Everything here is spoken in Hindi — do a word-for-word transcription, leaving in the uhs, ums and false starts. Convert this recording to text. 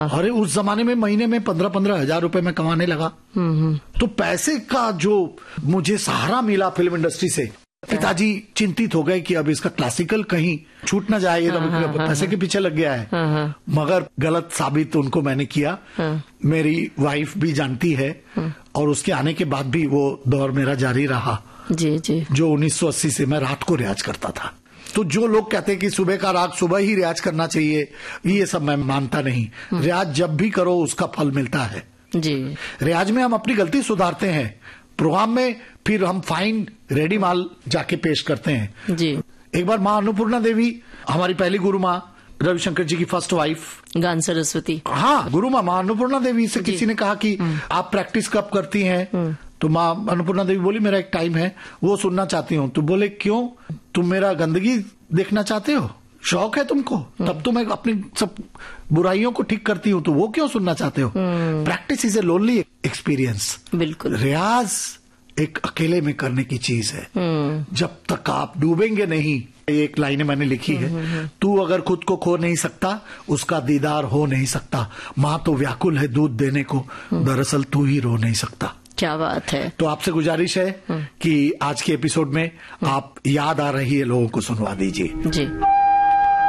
अरे उस जमाने में महीने में पंद्रह पंद्रह हजार रुपए में कमाने लगा। तो पैसे का जो मुझे सहारा मिला फिल्म इंडस्ट्री से, पिताजी चिंतित हो गए कि अब इसका क्लासिकल कहीं छूट ना जाए, ये तो पैसे के पीछे लग गया है। मगर गलत साबित उनको मैंने किया। मेरी वाइफ भी जानती है और उसके आने के बाद भी वो दौर मेरा जारी रहा। जी जी। जो उन्नीस सौ अस्सी से मैं रात को रियाज करता था। तो जो लोग कहते हैं कि सुबह का राग सुबह ही रियाज करना चाहिए, ये सब मैं मानता नहीं। रियाज जब भी करो उसका फल मिलता है। जी। रियाज में हम अपनी गलती सुधारते हैं, प्रोग्राम में फिर हम फाइन रेडी माल जाके पेश करते हैं। जी। एक बार माँ अन्नपूर्णा देवी, हमारी पहली गुरु माँ, रविशंकर जी की फर्स्ट वाइफ, गान सरस्वती, हाँ गुरु माँ माँ अन्नपूर्णा देवी से किसी ने कहा कि आप प्रैक्टिस कब करती हैं? तो माँ अन्नपूर्णा देवी बोली मेरा एक टाइम है, वो सुनना चाहती हूँ। तो बोले क्यों, तुम मेरा गंदगी देखना चाहते हो, शौक है तुमको? तब तो मैं अपनी सब बुराइयों को ठीक करती हूँ, तो वो क्यों सुनना चाहते हो? Practice is a lonely experience. बिल्कुल। रियाज एक अकेले में करने की चीज है। जब तक आप डूबेंगे नहीं, एक लाइन मैंने लिखी है, तू अगर खुद को खो नहीं सकता उसका दीदार हो नहीं सकता, माँ तो व्याकुल है दूध देने को, दरअसल तू ही रो नहीं सकता। क्या बात है। तो आपसे गुजारिश है कि आज के एपिसोड में आप याद आ रही है लोगों को सुनवा दीजिए। जी।